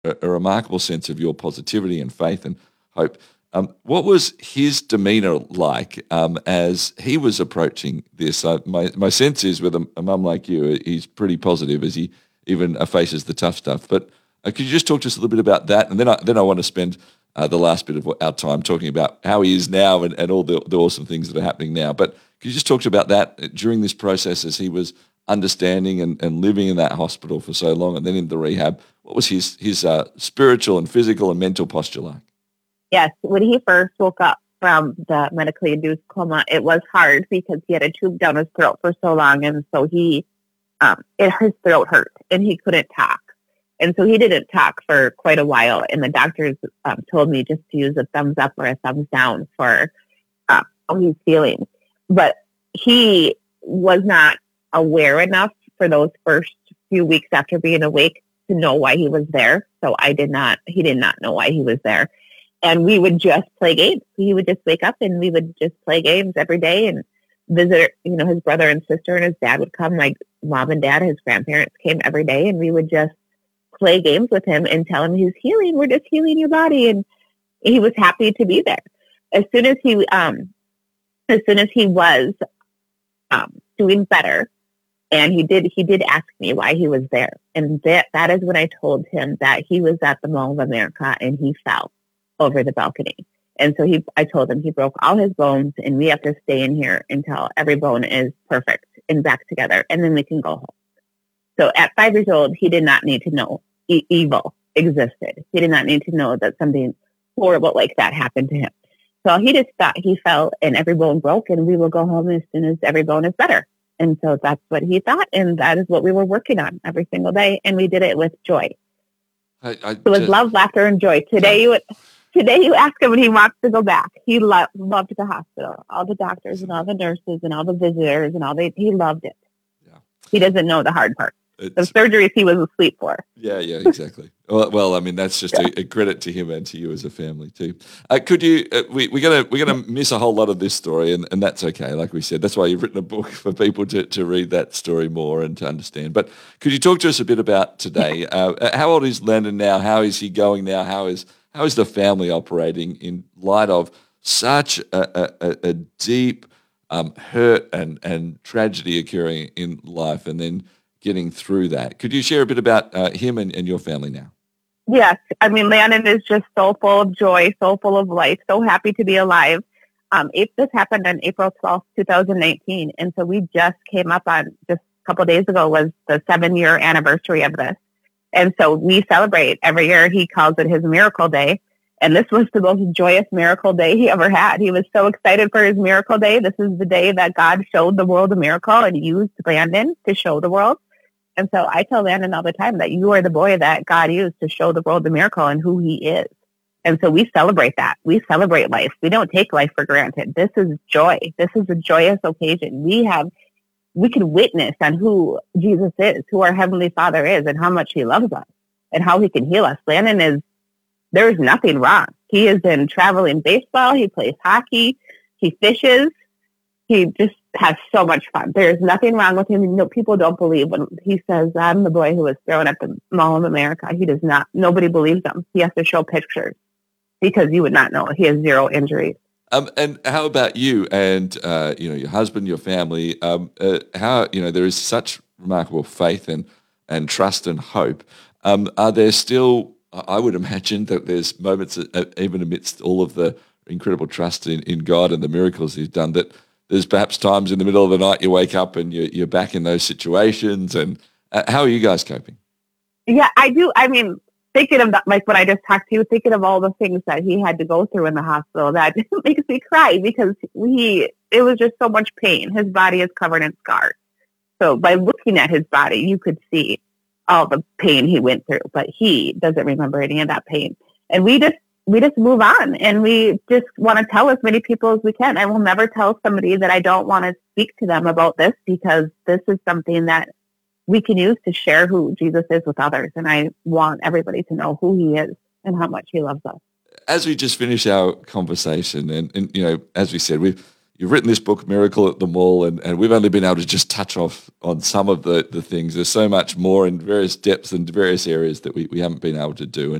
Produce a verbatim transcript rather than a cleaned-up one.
a, a remarkable sense of your positivity and faith and hope. Um, what was his demeanour like um, as he was approaching this? Uh, my my sense is with a, a mum like you, he's pretty positive as he even uh, faces the tough stuff. But uh, could you just talk to us a little bit about that? And then I, then I want to spend uh, the last bit of our time talking about how he is now and, and all the, the awesome things that are happening now. But could you just talk to about that during this process as he was understanding and, and living in that hospital for so long and then in the rehab? What was his, his uh, spiritual and physical and mental posture like? Yes, when he first woke up from the medically induced coma, it was hard because he had a tube down his throat for so long, and so he, um, it his throat hurt, and he couldn't talk, and so he didn't talk for quite a while. And the doctors um, told me just to use a thumbs up or a thumbs down for uh, how he's feeling, but he was not aware enough for those first few weeks after being awake to know why he was there. So I did not. He did not know why he was there. And we would just play games. He would just wake up and we would just play games every day and visit, you know, his brother and sister and his dad would come, like mom and dad, his grandparents came every day, and we would just play games with him and tell him he's healing. We're just healing your body. And he was happy to be there. As soon as he, um, as soon as he was um, doing better, and he did, he did ask me why he was there. And that, that is when I told him that he was at the Mall of America and he fell over the balcony. And so he, I told him he broke all his bones and we have to stay in here until every bone is perfect and back together, and then we can go home. So at five years old, he did not need to know e- evil existed. He did not need to know that something horrible like that happened to him. So he just thought he fell and every bone broke and we will go home as soon as every bone is better. And so that's what he thought. And that is what we were working on every single day. And we did it with joy. I, I it was just, love, laughter, and joy. Today, you would, today you ask him when he wants to go back. He lo- loved the hospital, all the doctors and all the nurses and all the visitors and all the, he loved it. Yeah. He doesn't know the hard part. It's, the surgeries he was asleep for. Yeah, yeah, exactly. well, well, I mean, that's just yeah. a, a credit to him and to you as a family too. Uh, could you? Uh, we, we're gonna we're gonna miss a whole lot of this story, and, and that's okay. Like we said, that's why you've written a book for people to, to read that story more and to understand. But could you talk to us a bit about today? Uh, how old is Landon now? How is he going now? How is how is the family operating in light of such a, a, a deep um, hurt and and tragedy occurring in life, and then getting through that? Could you share a bit about uh, him and, and your family now? Yes. I mean, Landon is just so full of joy, so full of life, so happy to be alive. Um, it, this happened on April twelfth, twenty nineteen. And so we just came up on, just a couple of days ago was the seven year anniversary of this. And so we celebrate every year. He calls it his miracle day. And this was the most joyous miracle day he ever had. He was so excited for his miracle day. This is the day that God showed the world a miracle and used Landon to show the world. And so I tell Landon all the time that you are the boy that God used to show the world the miracle and who he is. And so we celebrate that. We celebrate life. We don't take life for granted. This is joy. This is a joyous occasion. We have, we can witness on who Jesus is, who our Heavenly Father is, and how much he loves us and how he can heal us. Landon is, there is nothing wrong. He is in traveling baseball. He plays hockey. He fishes. He just has so much fun. There's nothing wrong with him. No, people don't believe when he says, I'm the boy who was thrown at the Mall of America. He does not. Nobody believes him. He has to show pictures because you would not know. He has zero injuries. Um, and how about you and, uh, you know, your husband, your family? Um, uh, how, you know, there is such remarkable faith and, and trust and hope. Um, are there still, I would imagine that there's moments, uh, even amidst all of the incredible trust in, in God and the miracles he's done, that there's perhaps times in the middle of the night you wake up and you're, you're back in those situations. And uh, how are you guys coping? Yeah, I do. I mean, thinking of that, like what I just talked to you, thinking of all the things that he had to go through in the hospital, that makes me cry because he, it was just so much pain. His body is covered in scars. So by looking at his body, you could see all the pain he went through, but he doesn't remember any of that pain. And we just, we just move on, and we just want to tell as many people as we can. I will never tell somebody that I don't want to speak to them about this, because this is something that we can use to share who Jesus is with others. And I want everybody to know who he is and how much he loves us. As we just finish our conversation, and, and you know, as we said, we've you've written this book, Miracle at the Mall, and, and we've only been able to just touch off on some of the, the things. There's so much more in various depths and various areas that we, we haven't been able to do.